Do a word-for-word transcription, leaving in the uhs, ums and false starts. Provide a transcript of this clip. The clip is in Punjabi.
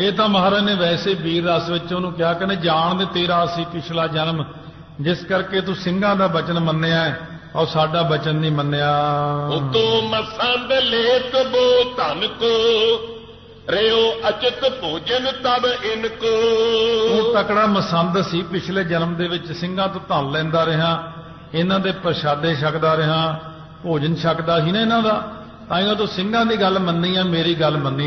ਇਹ ਤਾਂ ਮਹਾਰਾਜ ਨੇ ਵੈਸੇ ਵੀਰ ਰਸ ਵਿੱਚ ਉਹਨੂੰ ਕਿਹਾ ਕਿ ਜਾਣ ਦੇ ਤੇਰਾ ਸੀ ਪਿਛਲਾ ਜਨਮ, ਜਿਸ ਕਰਕੇ ਤੂੰ ਸਿੰਘਾਂ ਦਾ ਬਚਨ ਮੰਨਿਆ ਔਰ ਸਾਡਾ ਬਚਨ ਨਹੀਂ ਮੰਨਿਆ। ਉਤੋਂ ਮਸੰਦ ਲੇਤ ਬੋ ਧਨ ਕੋ ਰਿਓ ਅਚਿਤ ਭੋਜਨ ਤਬ ਇਨਕੋ। ਉਹ ਤਕੜਾ ਮਸੰਦ ਸੀ, ਪਿਛਲੇ ਜਨਮ ਦੇ ਵਿੱਚ ਸਿੰਘਾਂ ਤੋਂ ਧਨ ਲੈਂਦਾ ਰਿਹਾ, ਇਹਨਾਂ ਦੇ ਪ੍ਰਸ਼ਾਦੇ ਛਕਦਾ ਰਿਹਾ, ਭੋਜਨ ਛਕਦਾ ਸੀ ਨਾ ਇਹਨਾਂ ਦਾ, ਤਾਂ ਹੀ ਉਹ ਤੋਂ ਸਿੰਘਾਂ ਦੀ ਗੱਲ ਮੰਨੀ ਆ, ਮੇਰੀ ਗੱਲ ਮੰਨੀ